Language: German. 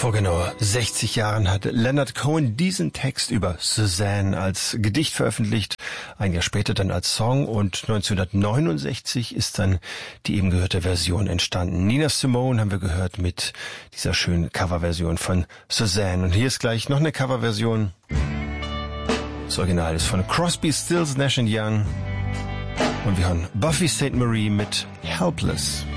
Vor genau 60 Jahren hat Leonard Cohen diesen Text über Suzanne als Gedicht veröffentlicht, ein Jahr später dann als Song, und 1969 ist dann die eben gehörte Version entstanden. Nina Simone haben wir gehört mit dieser schönen Coverversion von Suzanne. Und hier ist gleich noch eine Coverversion. Das Original ist von Crosby, Stills, Nash & Young. Und wir hören Buffy Sainte-Marie mit Helpless.